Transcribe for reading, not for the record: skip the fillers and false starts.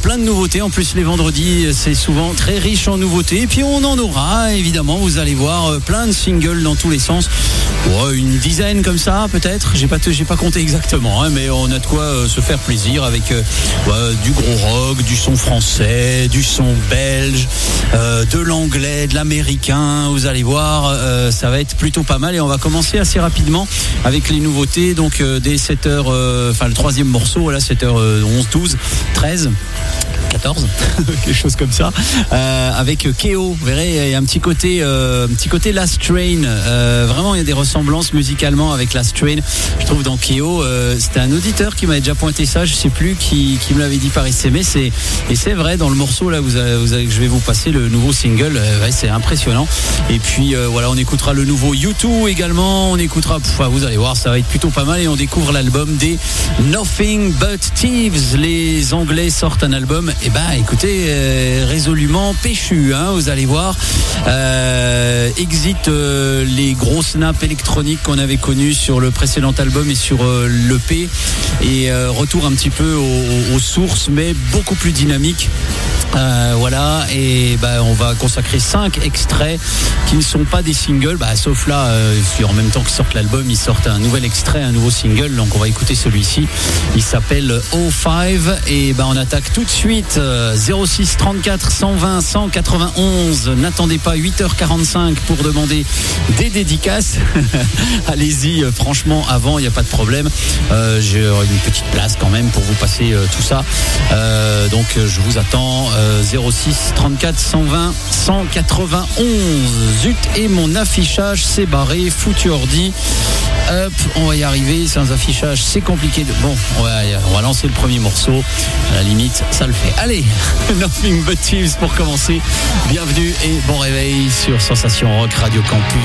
plein de nouveautés. En plus, les vendredis, c'est souvent très riche en nouveautés. Et puis, on en aura, évidemment, vous allez voir, plein de singles dans tous les sens. Ouais, une dizaine comme ça, peut-être. J'ai pas compté exactement, hein, mais on a de quoi se faire plaisir avec du gros rock, du son français, du son belge, de l'anglais, de l'américain. Vous allez voir, ça va être plutôt pas mal. Et on va commencer assez rapidement avec les nouveautés. Donc, dès 7h, le troisième morceau, voilà, 7h11, 12, 13. 14, quelque chose comme ça, avec Keo. Vous verrez, il y a un petit côté Last Train. Vraiment, il y a des ressemblances musicalement avec Last Train. Je trouve dans Keo, c'était un auditeur qui m'avait déjà pointé ça. Je sais plus qui me l'avait dit par SMS. Et c'est vrai, dans le morceau là, je vais vous passer le nouveau single. C'est impressionnant. Et puis voilà, on écoutera le nouveau U2 également. On écoutera, vous allez voir, ça va être plutôt pas mal. Et on découvre l'album des Nothing But Thieves. Les Anglais sortent un album. Eh ben, écoutez, résolument péchu, hein, vous allez voir. Exit les gros snaps électroniques qu'on avait connus sur le précédent album et sur l'EP, et retour un petit peu aux sources, mais beaucoup plus dynamique. Voilà, et on va consacrer 5 extraits qui ne sont pas des singles, sauf là, en même temps qu'ils sortent l'album, ils sortent un nouvel extrait, un nouveau single. Donc on va écouter celui-ci, il s'appelle O5. Et on attaque tout de suite. 06 34 120 191. N'attendez pas 8h45 pour demander des dédicaces. Allez-y, franchement, avant, il n'y a pas de problème. J'ai une petite place quand même pour vous passer tout ça. Donc je vous attends. 06 34 120 191. Zut, et mon affichage s'est barré, foutu ordi. Hop, on va y arriver. Sans affichage, c'est compliqué. Bon, on va lancer le premier morceau. À la limite, ça le fait. Allez, Nothing But Thieves pour commencer. Bienvenue et bon réveil sur Sensation Rock Radio Campus.